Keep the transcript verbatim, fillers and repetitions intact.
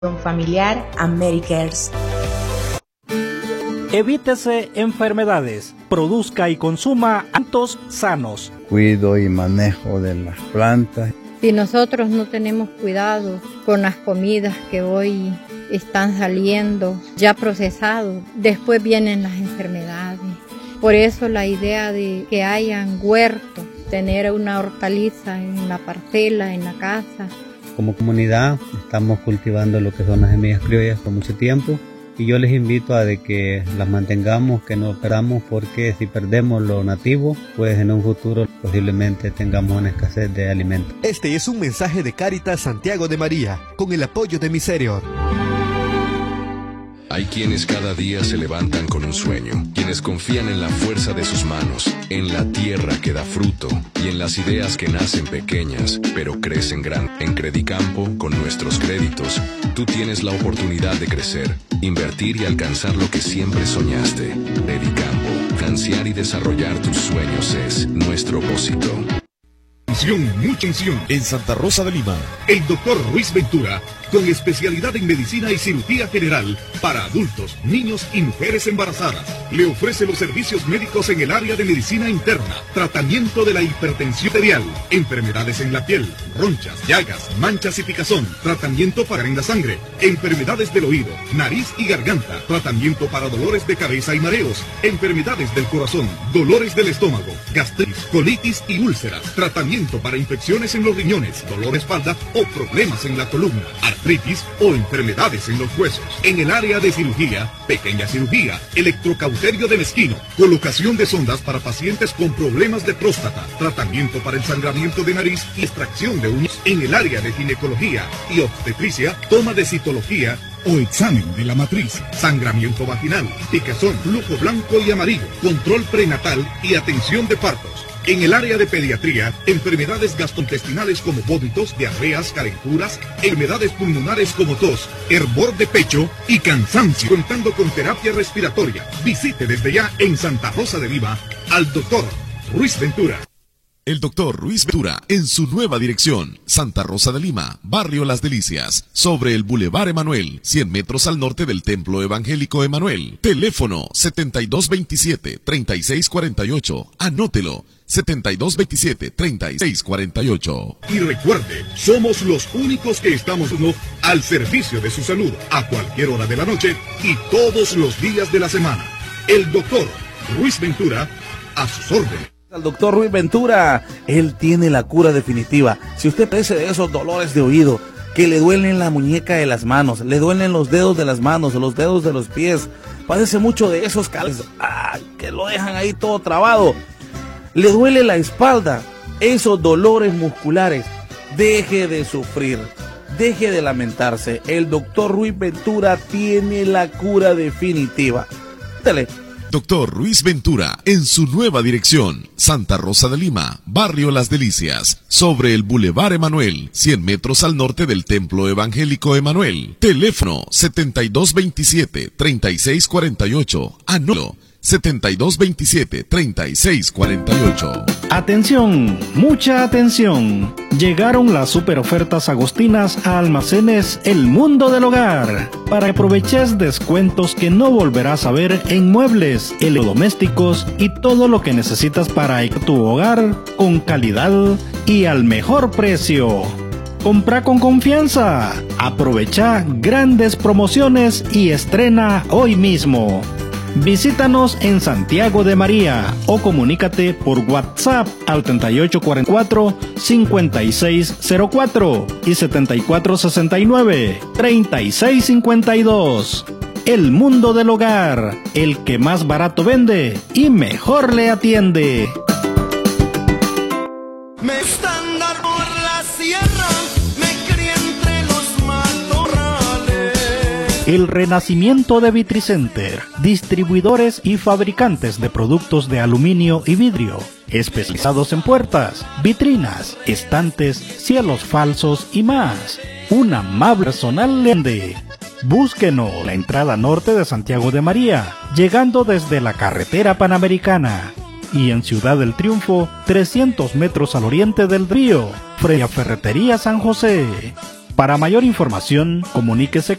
Familiar Americares. Evítese enfermedades, produzca y consuma alimentos sanos. Cuido y manejo de las plantas. Si nosotros no tenemos cuidado con las comidas que hoy están saliendo ya procesados, después vienen las enfermedades. Por eso la idea de que hayan huertos, tener una hortaliza en la parcela, en la casa. Como comunidad estamos cultivando lo que son las semillas criollas por mucho tiempo y yo les invito a de que las mantengamos, que no perdamos, porque si perdemos lo nativo, pues en un futuro posiblemente tengamos una escasez de alimentos. Este es un mensaje de Cáritas Santiago de María, con el apoyo de Miserior. Hay quienes cada día se levantan con un sueño, quienes confían en la fuerza de sus manos, en la tierra que da fruto y en las ideas que nacen pequeñas, pero crecen gran. En Credicampo, con nuestros créditos, tú tienes la oportunidad de crecer, invertir y alcanzar lo que siempre soñaste. Credicampo, financiar y desarrollar tus sueños es nuestro propósito. Atención, mucha atención. En Santa Rosa de Lima, el doctor Ruiz Ventura, con especialidad en medicina y cirugía general para adultos, niños y mujeres embarazadas, le ofrece los servicios médicos en el área de medicina interna, tratamiento de la hipertensión arterial, enfermedades en la piel, ronchas, llagas, manchas y picazón, tratamiento para en la sangre, enfermedades del oído, nariz y garganta, tratamiento para dolores de cabeza y mareos, enfermedades del corazón, dolores del estómago, gastritis, colitis y úlceras, tratamiento para infecciones en los riñones, dolor de espalda o problemas en la columna, artritis o enfermedades en los huesos. En el área de cirugía, pequeña cirugía, electrocauterio de mezquino, colocación de sondas para pacientes con problemas de próstata, tratamiento para el sangramiento de nariz y extracción de uñas. En el área de ginecología y obstetricia, toma de citología o examen de la matriz, sangramiento vaginal, picazón, flujo blanco y amarillo, control prenatal y atención de partos. En el área de pediatría, enfermedades gastrointestinales como vómitos, diarreas, calenturas, enfermedades pulmonares como tos, hervor de pecho y cansancio, contando con terapia respiratoria. Visite desde ya en Santa Rosa de Lima al doctor Ruiz Ventura. El doctor Ruiz Ventura, en su nueva dirección, Santa Rosa de Lima, Barrio Las Delicias, sobre el Boulevard Emanuel, cien metros al norte del Templo Evangélico Emanuel. Teléfono setenta y dos veintisiete, treinta y seis cuarenta y ocho. Anótelo, setenta y dos veintisiete, treinta y seis cuarenta y ocho. Y recuerde, somos los únicos que estamos no, al servicio de su salud, a cualquier hora de la noche y todos los días de la semana. El doctor Ruiz Ventura, a sus órdenes. Al doctor Ruiz Ventura, él tiene la cura definitiva. Si usted padece de esos dolores de oído, que le duelen la muñeca de las manos, le duelen los dedos de las manos, los dedos de los pies, padece mucho de esos calores, ah, que lo dejan ahí todo trabado, le duele la espalda, esos dolores musculares, deje de sufrir, deje de lamentarse. El doctor Ruiz Ventura tiene la cura definitiva. Dale. Doctor Ruiz Ventura, en su nueva dirección, Santa Rosa de Lima, Barrio Las Delicias, sobre el Boulevard Emanuel, cien metros al norte del Templo Evangélico Emanuel. Teléfono setenta y dos veintisiete, treinta y seis cuarenta y ocho. Anótelo, setenta y dos veintisiete, treinta y seis cuarenta y ocho. Atención, mucha atención. Llegaron las super ofertas agostinas a Almacenes El Mundo del Hogar, para que aproveches descuentos que no volverás a ver en muebles, electrodomésticos y todo lo que necesitas para tu hogar con calidad y al mejor precio. Compra con confianza, aprovecha grandes promociones y estrena hoy mismo. Visítanos en Santiago de María o comunícate por WhatsApp al treinta y ocho cuarenta y cuatro, cincuenta y seis cero cuatro y setenta y cuatro sesenta y nueve, treinta y seis cincuenta y dos. El Mundo del Hogar, el que más barato vende y mejor le atiende. Me están dando por la sierra, me crié entre los matorrales. El renacimiento de Vitricenter, distribuidores y fabricantes de productos de aluminio y vidrio, especializados en puertas, vitrinas, estantes, cielos falsos y más. Un amable personal lende. Búsquenos la entrada norte de Santiago de María, llegando desde la carretera panamericana. Y en Ciudad del Triunfo, trescientos metros al oriente del río, frente a Ferretería San José. Para mayor información, comuníquese